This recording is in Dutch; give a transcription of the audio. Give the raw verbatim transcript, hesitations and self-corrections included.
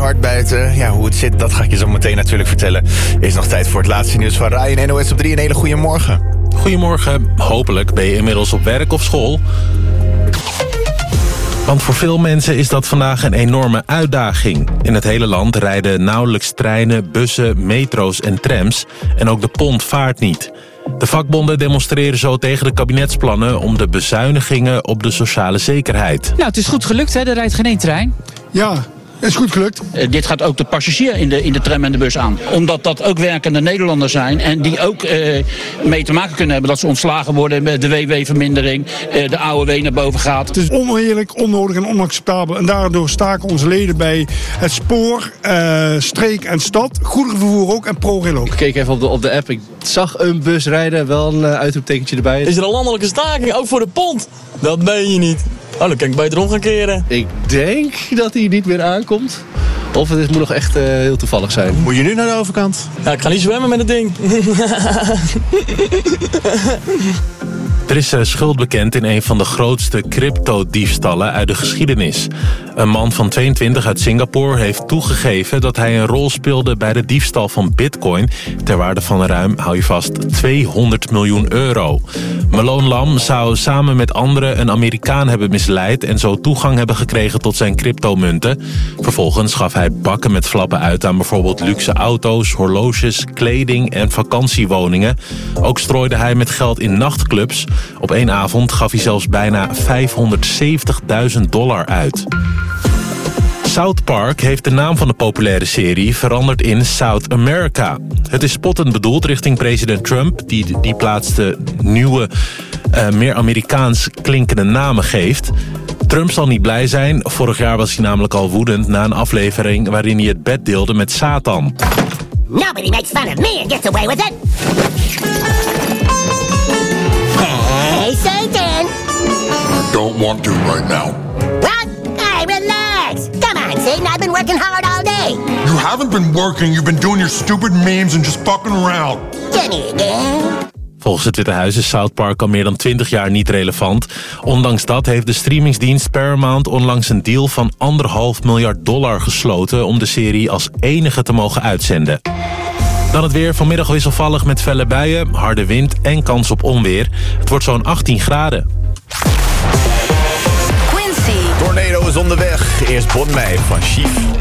hard buiten. Ja, hoe het zit, dat ga ik je zo meteen natuurlijk vertellen. Is nog tijd voor het laatste nieuws van Ryan N O S op drie. Een hele goede morgen. Goedemorgen. Hopelijk ben je inmiddels op werk of school. Want voor veel mensen is dat vandaag een enorme uitdaging. In het hele land rijden nauwelijks treinen, bussen, metro's en trams. En ook de pont vaart niet. De vakbonden demonstreren zo tegen de kabinetsplannen om de bezuinigingen op de sociale zekerheid. Nou, het is goed gelukt, hè? Er rijdt geen één trein. Ja, het is goed gelukt. Uh, dit gaat ook de passagier in de, in de tram en de bus aan. Omdat dat ook werkende Nederlanders zijn. En die ook uh, mee te maken kunnen hebben dat ze ontslagen worden met de W W-vermindering. Uh, de A O W naar boven gaat. Het is oneerlijk, onnodig en onacceptabel. En daardoor staken onze leden bij het spoor, uh, streek en stad. Goederenvervoer ook en ProRail ook. Ik keek even op de, op de app. Ik zag een bus rijden, wel een uh, uitroeptekentje erbij. Is er een landelijke staking, ook voor de pont? Dat meen je niet. Oh, dan kan ik beter om gaan keren. Ik denk dat hij niet meer aankomt. Of het is, moet nog echt uh, heel toevallig zijn. Moet je nu naar de overkant? Ja, ik ga niet zwemmen met het ding. Er is schuld bekend in een van de grootste cryptodiefstallen uit de geschiedenis. Een man van tweeëntwintig uit Singapore heeft toegegeven dat hij een rol speelde bij de diefstal van bitcoin ter waarde van ruim, hou je vast, tweehonderd miljoen euro. Malone Lam zou samen met anderen een Amerikaan hebben misleid en zo toegang hebben gekregen tot zijn cryptomunten. Vervolgens gaf hij bakken met flappen uit aan bijvoorbeeld luxe auto's, horloges, kleding en vakantiewoningen. Ook strooide hij met geld in nachtclubs. Op één avond gaf hij zelfs bijna vijfhonderdzeventigduizend dollar uit. South Park heeft de naam van de populaire serie veranderd in South America. Het is spottend bedoeld richting president Trump, die die plaatste nieuwe, uh, meer Amerikaans klinkende namen geeft. Trump zal niet blij zijn. Vorig jaar was hij namelijk al woedend na een aflevering waarin hij het bed deelde met Satan. Nobody makes fun of me and gets away with it. Hey, Satan! Don't want to right now. What? Hey, relax! Come on, Satan, I've been working hard all day. You haven't been working, you've been doing your stupid memes and just fucking around. Jenny again. Volgens het Witte Huis is South Park al meer dan twintig jaar niet relevant. Ondanks dat heeft de streamingsdienst Paramount onlangs een deal van anderhalf miljard dollar gesloten om de serie als enige te mogen uitzenden. Dan het weer. Vanmiddag wisselvallig met felle buien, harde wind en kans op onweer. Het wordt zo'n achttien graden. Tornado is onderweg. Eerst Bon Mij van Chief.